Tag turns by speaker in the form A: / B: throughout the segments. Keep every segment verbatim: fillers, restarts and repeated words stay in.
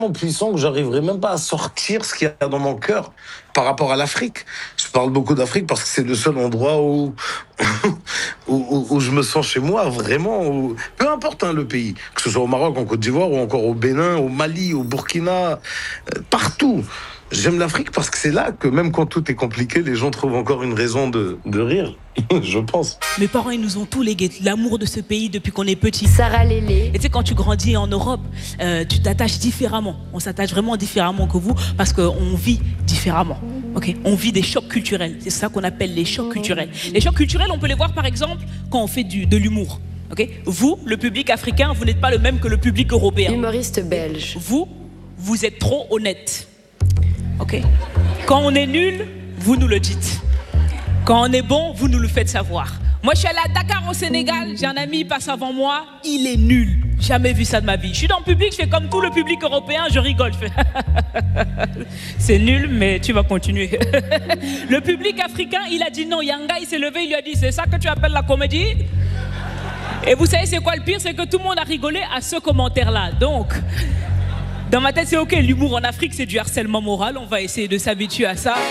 A: puissant que j'arriverai même pas à sortir ce qu'il y a dans mon cœur par rapport à l'Afrique. Je parle beaucoup d'Afrique parce que c'est le seul endroit où où, où, où je me sens chez moi, vraiment. Où, peu importe hein, le pays, que ce soit au Maroc, en Côte d'Ivoire ou encore au Bénin, au Mali, au Burkina, euh, partout. J'aime l'Afrique parce que c'est là que même quand tout est compliqué, les gens trouvent encore une raison de, de rire, je pense.
B: Mes parents, ils nous ont tous légué l'amour de ce pays depuis qu'on est petit.
C: Sarah Lélé.
B: Et tu sais, quand tu grandis en Europe, euh, tu t'attaches différemment. On s'attache vraiment différemment que vous parce qu'on vit différemment. Okay. On vit des chocs culturels. C'est ça qu'on appelle les chocs culturels. Les chocs culturels, on peut les voir par exemple quand on fait du, de l'humour. Okay. Vous, le public africain, vous n'êtes pas le même que le public européen.
C: Humoriste belge.
B: Vous, vous êtes trop honnête. Okay. Quand on est nul, vous nous le dites. Quand on est bon, vous nous le faites savoir. Moi, je suis allé à Dakar au Sénégal. J'ai un ami, il passe avant moi. Il est nul. Jamais vu ça de ma vie. Je suis dans le public, je fais comme tout le public européen, je rigole. Je fais c'est nul, mais tu vas continuer. Le public africain, il a dit non. Yanga, il s'est levé, il lui a dit c'est ça que tu appelles la comédie? Et vous savez, c'est quoi le pire? C'est que tout le monde a rigolé à ce commentaire-là. Donc, dans ma tête, c'est ok. L'humour en Afrique, c'est du harcèlement moral. On va essayer de s'habituer à ça.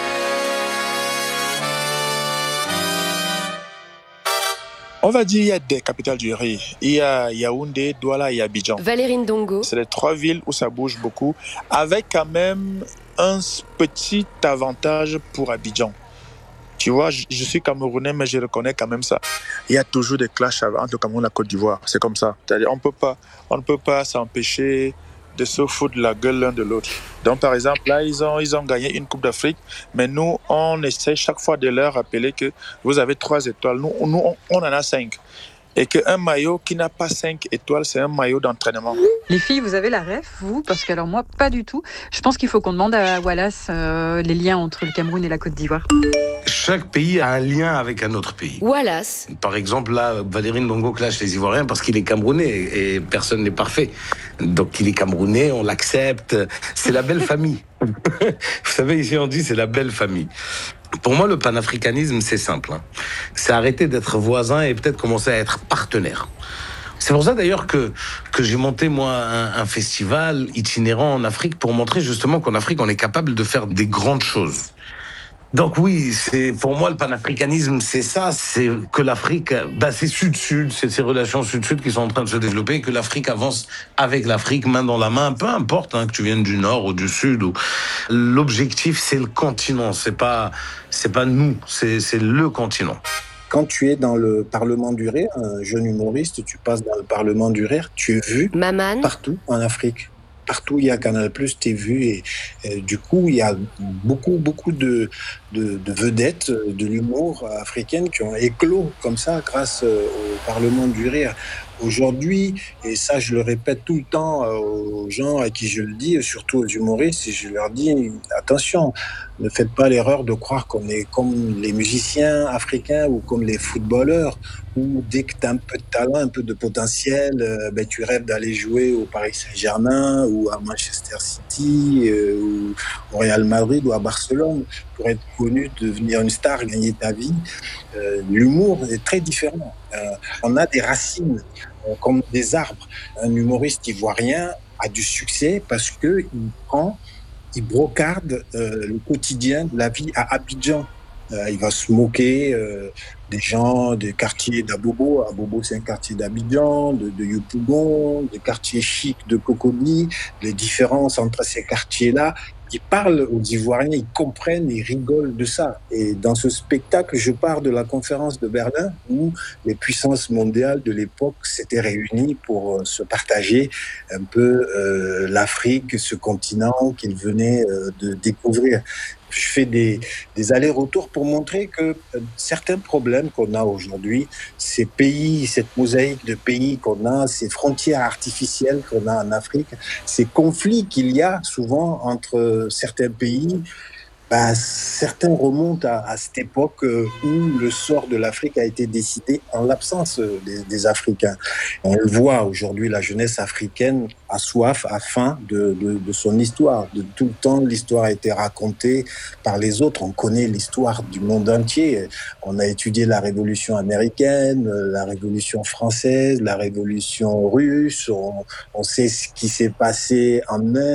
D: On va dire qu'il y a des capitales du riz. Il y a Yaoundé, Douala et Abidjan.
C: Valérie Ndongo.
D: C'est les trois villes où ça bouge beaucoup, avec quand même un petit avantage pour Abidjan. Tu vois, je, je suis Camerounais, mais je reconnais quand même ça. Il y a toujours des clashs entre le Cameroun et la Côte d'Ivoire. C'est comme ça. C'est-à-dire, on peut pas, on ne peut pas s'empêcher de se foutre de la gueule l'un de l'autre. Donc, par exemple, là, ils ont, ils ont gagné une Coupe d'Afrique, mais nous, on essaie chaque fois de leur rappeler que vous avez trois étoiles. Nous, nous on, on en a cinq. Et qu'un maillot qui n'a pas cinq étoiles, c'est un maillot d'entraînement.
E: Les filles, vous avez la ref, vous? Parce que alors moi, pas du tout. Je pense qu'il faut qu'on demande à Wallace euh, les liens entre le Cameroun et la Côte d'Ivoire.
A: Chaque pays a un lien avec un autre pays.
C: Wallace.
A: Par exemple, là, Valérie Ndongo clash les Ivoiriens parce qu'il est Camerounais et personne n'est parfait. Donc il est Camerounais, on l'accepte. C'est la belle famille. Vous savez, ici on dit c'est la belle famille. Pour moi, le panafricanisme, c'est simple. Hein. C'est arrêter d'être voisin et peut-être commencer à être partenaire. C'est pour ça d'ailleurs que, que j'ai monté moi un, un festival itinérant en Afrique pour montrer justement qu'en Afrique, on est capable de faire des grandes choses. Donc oui, c'est pour moi le panafricanisme, c'est ça, c'est que l'Afrique, bah c'est sud-sud, c'est ces relations sud-sud qui sont en train de se développer, que l'Afrique avance avec l'Afrique, main dans la main, peu importe hein, que tu viennes du nord ou du sud. Ou... L'objectif, c'est le continent, c'est pas, c'est pas nous, c'est, c'est le continent.
F: Quand tu es dans le Parlement du Rire, un jeune humoriste, tu passes dans le Parlement du Rire, tu es vu
C: Maman.
F: Partout en Afrique. Partout, il y a Canal+, t'es vu. Et, et du coup, il y a beaucoup, beaucoup de, de, de vedettes de l'humour africaine qui ont éclos comme ça grâce au Parlement du Rire. Aujourd'hui, et ça je le répète tout le temps aux gens à qui je le dis, surtout aux humoristes, et je leur dis attention, ne faites pas l'erreur de croire qu'on est comme les musiciens africains ou comme les footballeurs, où dès que tu as un peu de talent, un peu de potentiel, euh, ben, tu rêves d'aller jouer au Paris Saint-Germain ou à Manchester City euh, ou au Real Madrid ou à Barcelone pour être connu, devenir une star, gagner ta vie. Euh, l'humour est très différent. Euh, on a des racines euh, comme des arbres. Un humoriste ivoirien a du succès parce qu'il prend, il brocarde euh, le quotidien de la vie à Abidjan. Euh, il va se moquer euh, des gens des quartiers d'Abobo. Abobo, c'est un quartier d'Abidjan, de, de Yopougon, des quartiers chics de Cocody, les différences entre ces quartiers-là. Ils parlent aux Ivoiriens, ils comprennent, ils rigolent de ça. Et dans ce spectacle, je pars de la conférence de Berlin où les puissances mondiales de l'époque s'étaient réunies pour se partager un peu euh, l'Afrique, ce continent qu'ils venaient euh, de découvrir. Je fais des, des allers-retours pour montrer que euh, certains problèmes qu'on a aujourd'hui, ces pays, cette mosaïque de pays qu'on a, ces frontières artificielles qu'on a en Afrique, ces conflits qu'il y a souvent entre certains pays, Bah, certains remontent à, à cette époque euh, où le sort de l'Afrique a été décidé en l'absence euh, des, des Africains. On le voit aujourd'hui, la jeunesse africaine a soif, a faim de, de, de son histoire. De tout le temps, l'histoire a été racontée par les autres. On connaît l'histoire du monde entier. On a étudié la Révolution américaine, euh, la Révolution française, la Révolution russe. On, on sait ce qui s'est passé en Inde.